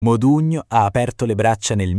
Modugno ha aperto le braccia nel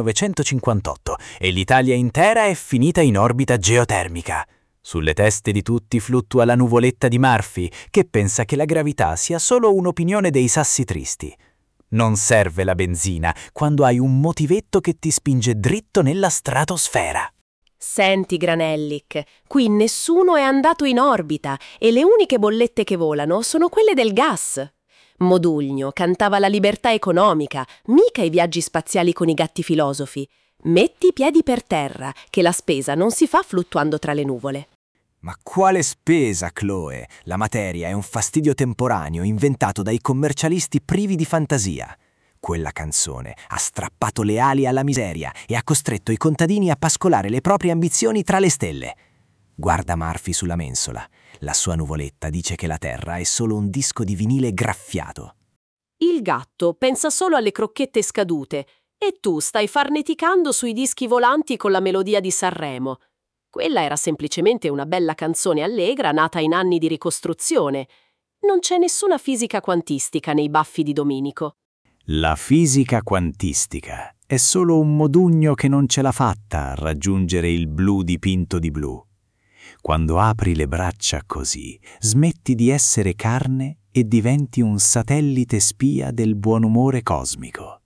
1958 e l'Italia intera è finita in orbita geotermica. Sulle teste di tutti fluttua la nuvoletta di Murphy, che pensa che la gravità sia solo un'opinione dei sassi tristi. Non serve la benzina quando hai un motivetto che ti spinge dritto nella stratosfera. Senti, Granellic, qui nessuno è andato in orbita e le uniche bollette che volano sono quelle del gas. Modugno cantava la libertà economica, mica i viaggi spaziali con i gatti filosofi. Metti i piedi per terra, che la spesa non si fa fluttuando tra le nuvole. Ma quale spesa, Chloe? La materia è un fastidio temporaneo inventato dai commercialisti privi di fantasia. Quella canzone ha strappato le ali alla miseria e ha costretto i contadini a pascolare le proprie ambizioni tra le stelle. Guarda Murphy sulla mensola. La sua nuvoletta dice che la Terra è solo un disco di vinile graffiato. Il gatto pensa solo alle crocchette scadute e tu stai farneticando sui dischi volanti con la melodia di Sanremo. Quella era semplicemente una bella canzone allegra nata in anni di ricostruzione. Non c'è nessuna fisica quantistica nei baffi di Domenico. La fisica quantistica è solo un Modugno che non ce l'ha fatta a raggiungere il blu dipinto di blu. Quando apri le braccia così, smetti di essere carne e diventi un satellite spia del buon umore cosmico.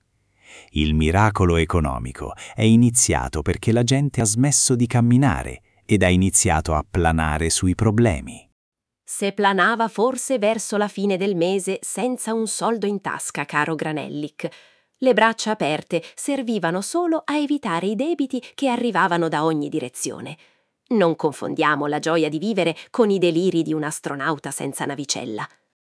Il miracolo economico è iniziato perché la gente ha smesso di camminare ed ha iniziato a planare sui problemi. Se planava forse verso la fine del mese senza un soldo in tasca, caro Granellic. Le braccia aperte servivano solo a evitare i debiti che arrivavano da ogni direzione. Non confondiamo la gioia di vivere con i deliri di un astronauta senza navicella.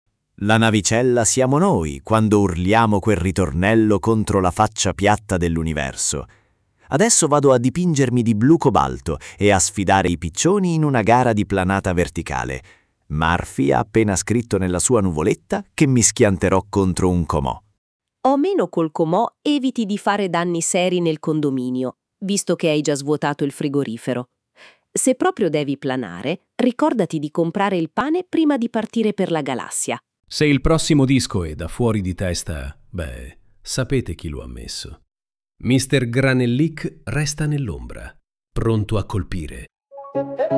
La navicella siamo noi quando urliamo quel ritornello contro la faccia piatta dell'universo. Adesso vado a dipingermi di blu cobalto e a sfidare i piccioni in una gara di planata verticale. Murphy ha appena scritto nella sua nuvoletta che mi schianterò contro un comò. O meno col comò eviti di fare danni seri nel condominio, visto che hai già svuotato il frigorifero. Se proprio devi planare, ricordati di comprare il pane prima di partire per la galassia. Se il prossimo disco è da fuori di testa, sapete chi lo ha messo. Mr. Granellic resta nell'ombra, pronto a colpire.